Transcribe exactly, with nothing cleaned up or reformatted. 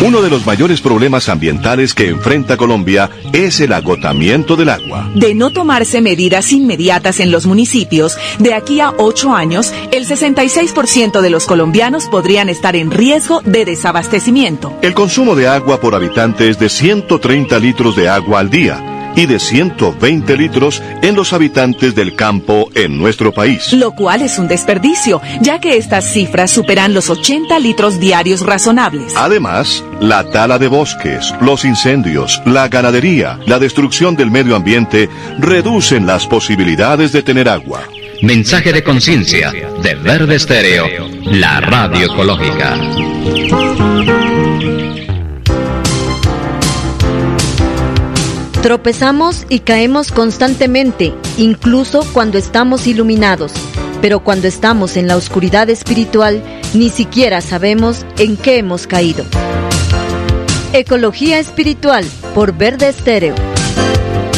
Uno de los mayores problemas ambientales que enfrenta Colombia es el agotamiento del agua. De no tomarse medidas inmediatas en los municipios, de aquí a ocho años, el sesenta y seis por ciento de los colombianos podrían estar en riesgo de desabastecimiento. El consumo de agua por habitante es de ciento treinta litros de agua al día y de ciento veinte litros en los habitantes del campo en nuestro país. Lo cual es un desperdicio, ya que estas cifras superan los ochenta litros diarios razonables. Además, la tala de bosques, los incendios, la ganadería, la destrucción del medio ambiente reducen las posibilidades de tener agua. Mensaje de conciencia de Verde Estéreo, la radio ecológica. Tropezamos y caemos constantemente, incluso cuando estamos iluminados. Pero cuando estamos en la oscuridad espiritual, ni siquiera sabemos en qué hemos caído. Ecología Espiritual, por Verde Estéreo.